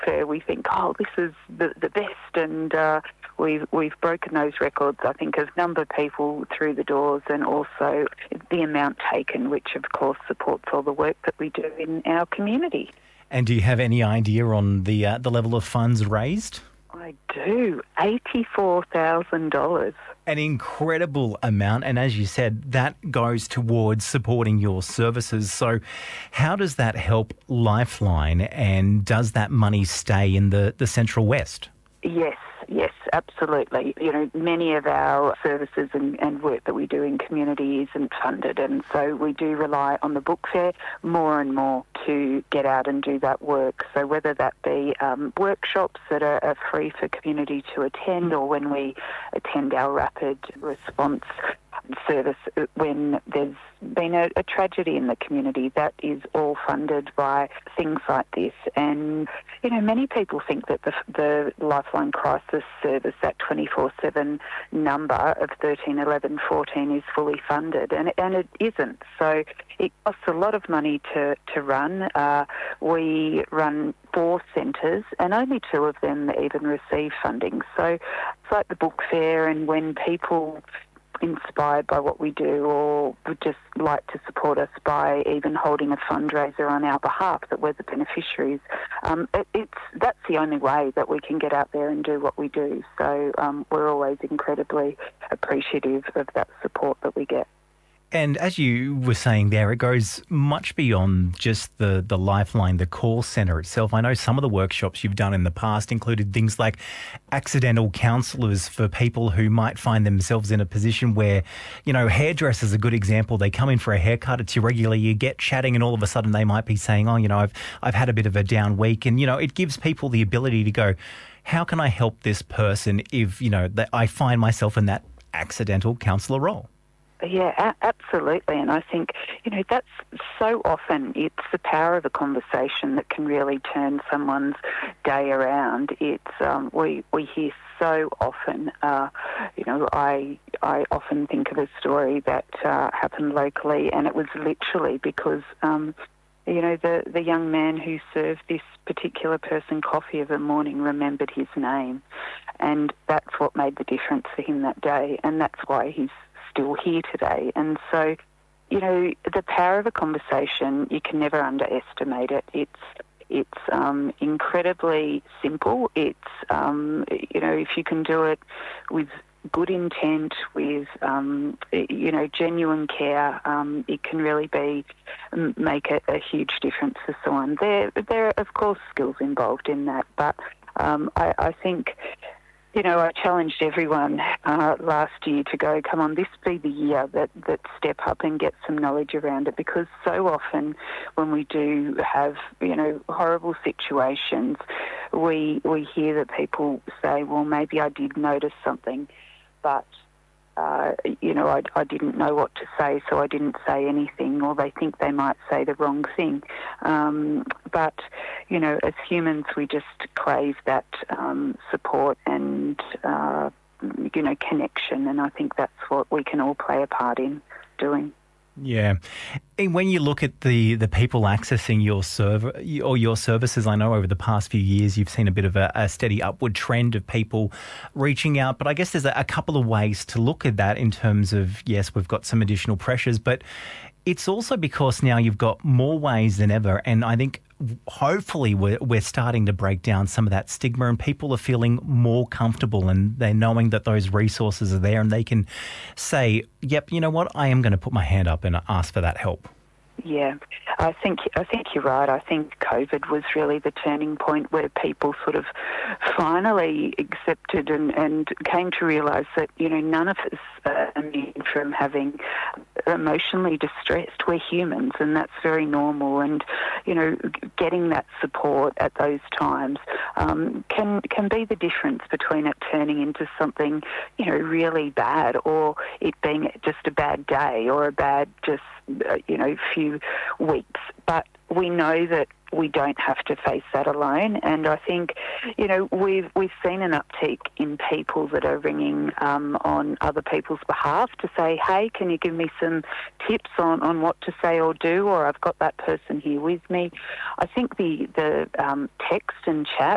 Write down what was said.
fair, we think, oh, this is the best, and we've broken those records, I think, of number of people through the doors and also the amount taken, which of course supports all the work that we do in our community. And do you have any idea on the level of funds raised? I do. $84,000. An incredible amount, and as you said, that goes towards supporting your services. So how does that help Lifeline, and does that money stay in the Central West? Yes, absolutely. You know, many of our services and work that we do in community isn't funded, and so we do rely on the book fair more and more to get out and do that work. So whether that be workshops that are free for community to attend, or when we attend our rapid response service when there's been a tragedy in the community, that is all funded by things like this. And, you know, many people think that the Lifeline Crisis Service, that 24/7 number of 13, 11, 14 is fully funded, and it isn't. So it costs a lot of money to run. We run 4 centres, and only 2 of them even receive funding. So it's like the book fair, and when people inspired by what we do or would just like to support us by even holding a fundraiser on our behalf that we're the beneficiaries, that's the only way that we can get out there and do what we do. So we're always incredibly appreciative of that support that we get. And as you were saying there, it goes much beyond just the Lifeline, the call centre itself. I know some of the workshops you've done in the past included things like accidental counsellors for people who might find themselves in a position where, you know, hairdressers are a good example. They come in for a haircut, it's irregular, you get chatting, and all of a sudden they might be saying, oh, you know, I've had a bit of a down week. And, you know, it gives people the ability to go, how can I help this person if, you know, that I find myself in that accidental counsellor role? Yeah, absolutely. And I think, you know, that's so often it's the power of a conversation that can really turn someone's day around. It's we hear so often, you know, I often think of a story that happened locally, and it was literally because you know, the young man who served this particular person coffee of a morning remembered his name, and that's what made the difference for him that day, and that's why he's still here today. And so, you know, the power of a conversation, you can never underestimate it. It's incredibly simple. It's, you know, if you can do it with good intent, with, you know, genuine care, it can really make a huge difference for someone. There are, of course, skills involved in that, but I think, you know, I challenged everyone last year to go, come on, this be the year that step up and get some knowledge around it, because so often when we do have, you know, horrible situations, we hear that people say, well, maybe I did notice something, but you know, I didn't know what to say, so I didn't say anything, or they think they might say the wrong thing. But, you know, as humans, we just crave that support and, you know, connection, and I think that's what we can all play a part in doing. Yeah. And when you look at the people accessing your server or your services, I know over the past few years you've seen a bit of a steady upward trend of people reaching out. But I guess there's a couple of ways to look at that in terms of, yes, we've got some additional pressures, but it's also because now you've got more ways than ever. And I think hopefully we're starting to break down some of that stigma, and people are feeling more comfortable, and they're knowing that those resources are there, and they can say, yep, you know what, I am going to put my hand up and ask for that help. Yeah, I think you're right. I think COVID was really the turning point where people sort of finally accepted and came to realise that, you know, none of us are immune from having emotionally distressed. We're humans, and that's very normal. And, you know, getting that support at those times can be the difference between it turning into something, you know, really bad, or it being just a bad day or a bad just, you know, few weeks. But we know that we don't have to face that alone, and I think, you know, we've seen an uptick in people that are ringing on other people's behalf to say, hey, can you give me some tips on what to say or do, or I've got that person here with me. I think the text and chat